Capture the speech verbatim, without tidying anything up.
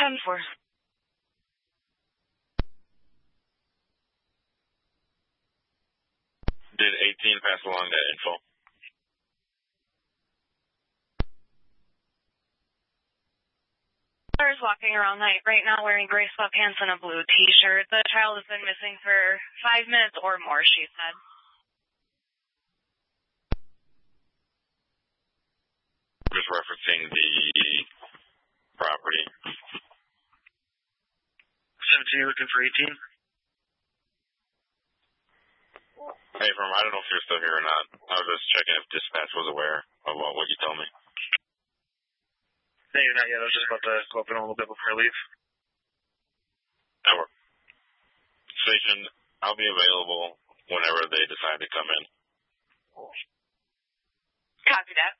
ten four. Did eighteen pass along that info? Is walking around night right now wearing gray sweatpants and a blue t-shirt. The child has been missing for five minutes or more, she said. Just referencing the property. seventeen looking for eighteen. Hey, from I don't know if you're still here or not. I was just checking if dispatch was aware of what you told me. No, you're not yet. I was just about to go up in a little bit before I leave. Hour. Station, I'll be available whenever they decide to come in. Copy that.